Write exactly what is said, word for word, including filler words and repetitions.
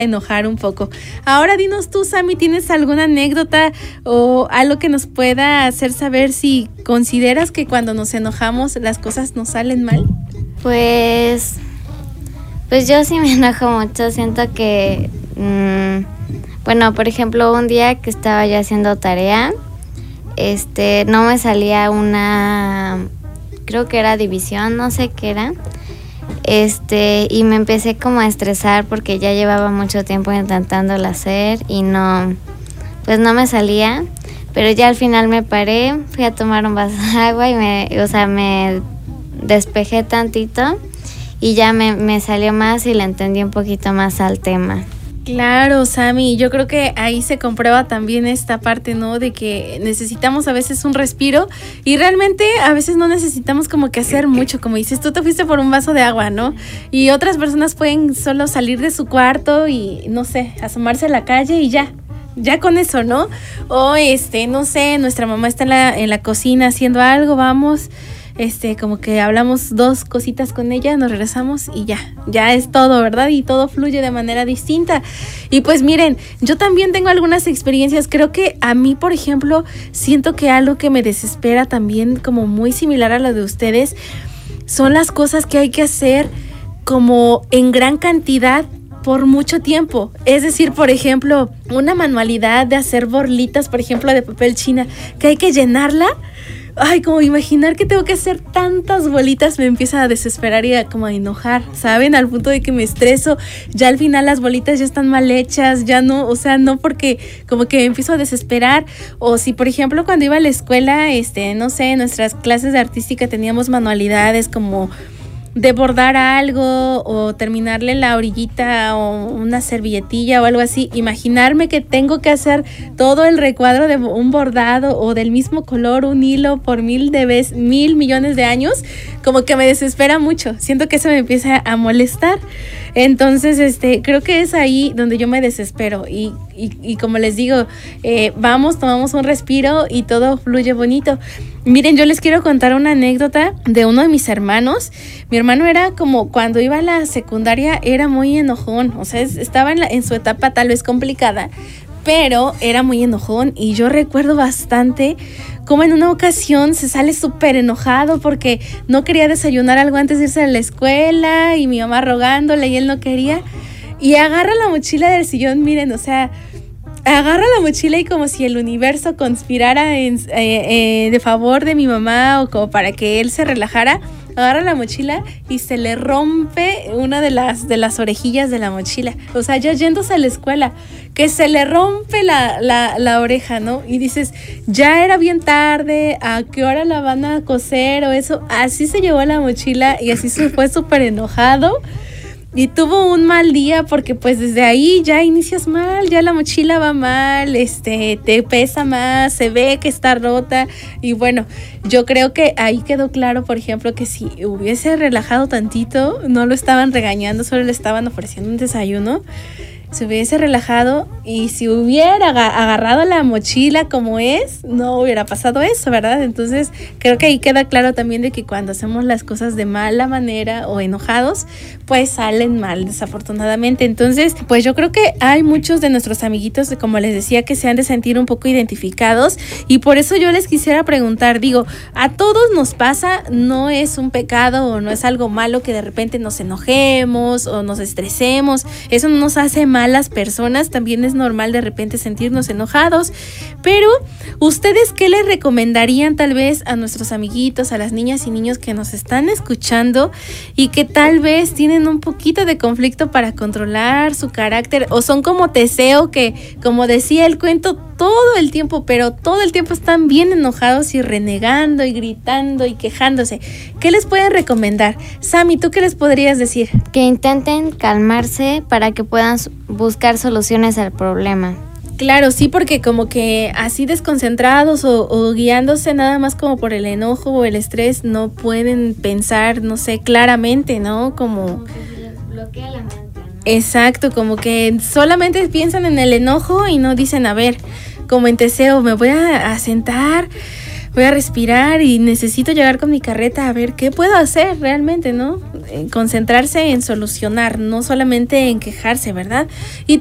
enojar un poco. Ahora dinos tú, Sammy, ¿tienes alguna anécdota o algo que nos pueda hacer saber si consideras que cuando nos enojamos las cosas nos salen mal? Pues, pues yo sí me enojo mucho, siento que, mmm, bueno, por ejemplo, un día que estaba yo haciendo tarea, este, no me salía una, creo que era división, no sé qué era. Este, y me empecé como a estresar porque ya llevaba mucho tiempo intentándolo hacer y no, pues no me salía, pero ya al final me paré, fui a tomar un vaso de agua y me, o sea, me despejé tantito y ya me, me salió más y le entendí un poquito más al tema. Claro, Sammy, yo creo que ahí se comprueba también esta parte, ¿no? De que necesitamos a veces un respiro y realmente a veces no necesitamos como que hacer mucho, como dices, tú te fuiste por un vaso de agua, ¿no? Y otras personas pueden solo salir de su cuarto y, no sé, asomarse a la calle y ya. Ya con eso, ¿no? O este, no sé, nuestra mamá está en la, en la cocina haciendo algo, vamos, este, como que hablamos dos cositas con ella, nos regresamos y ya, ya es todo, ¿verdad? Y todo fluye de manera distinta. Y pues miren, yo también tengo algunas experiencias, creo que a mí, por ejemplo, siento que algo que me desespera también, como muy similar a lo de ustedes, son las cosas que hay que hacer como en gran cantidad por mucho tiempo. Es decir, por ejemplo, una manualidad de hacer borlitas, por ejemplo, de papel china, que hay que llenarla. Ay, como imaginar que tengo que hacer tantas bolitas me empieza a desesperar y a como a enojar, ¿saben? Al punto de que me estreso, ya al final las bolitas ya están mal hechas, ya no, o sea, no, porque como que me empiezo a desesperar. O si, por ejemplo, cuando iba a la escuela, este, no sé, en nuestras clases de artística teníamos manualidades como de bordar algo o terminarle la orillita o una servilletilla o algo así, imaginarme que tengo que hacer todo el recuadro de un bordado o del mismo color, un hilo por mil de veces, mil millones de años, como que me desespera mucho, siento que eso me empieza a molestar. Entonces, este, creo que es ahí donde yo me desespero y, y, y como les digo, eh, vamos, tomamos un respiro y todo fluye bonito. Miren, yo les quiero contar una anécdota de uno de mis hermanos. Mi hermano era como cuando iba a la secundaria, era muy enojón, o sea, estaba en, la, en su etapa tal vez complicada, pero era muy enojón y yo recuerdo bastante como en una ocasión se sale súper enojado porque no quería desayunar algo antes de irse a la escuela y mi mamá rogándole y él no quería y agarra la mochila del sillón, miren, o sea, agarra la mochila y como si el universo conspirara en, eh, eh, de favor de mi mamá o como para que él se relajara, agarra la mochila y se le rompe una de las, de las orejillas de la mochila. O sea, ya yéndose a la escuela, que se le rompe la, la, la oreja, ¿no? Y dices, ya era bien tarde, ¿a qué hora la van a coser o eso? Así se llevó la mochila y así se fue súper enojado. Y tuvo un mal día porque pues desde ahí ya inicias mal, ya la mochila va mal, este, te pesa más, se ve que está rota y bueno, yo creo que ahí quedó claro, por ejemplo, que si hubiese relajado tantito, no lo estaban regañando, solo le estaban ofreciendo un desayuno, se hubiese relajado y si hubiera agarrado la mochila como es, no hubiera pasado eso, ¿verdad? Entonces creo que ahí queda claro también de que cuando hacemos las cosas de mala manera o enojados, pues salen mal, desafortunadamente. Entonces, pues yo creo que hay muchos de nuestros amiguitos, como les decía, que se han de sentir un poco identificados y por eso yo les quisiera preguntar, digo, a todos nos pasa, no es un pecado o no es algo malo que de repente nos enojemos o nos estresemos, eso no nos hace mal las personas, también es normal de repente sentirnos enojados, pero ¿ustedes qué les recomendarían tal vez a nuestros amiguitos, a las niñas y niños que nos están escuchando y que tal vez tienen un poquito de conflicto para controlar su carácter o son como Teseo que, como decía el cuento, todo el tiempo, pero todo el tiempo están bien enojados y renegando y gritando y quejándose? ¿Qué les pueden recomendar? Sammy, ¿tú qué les podrías decir? Que intenten calmarse para que puedan buscar soluciones al problema. Claro, sí, porque como que así desconcentrados o, o guiándose nada más como por el enojo o el estrés, no pueden pensar, no sé, claramente, ¿no? Como, como que se les bloquea la mente, ¿no? Exacto, como que solamente piensan en el enojo y no dicen, a ver, como en Teseo, me voy a, a sentar, voy a respirar y necesito llegar con mi carreta a ver qué puedo hacer realmente, ¿no? Concentrarse en solucionar, no solamente en quejarse, ¿verdad? Y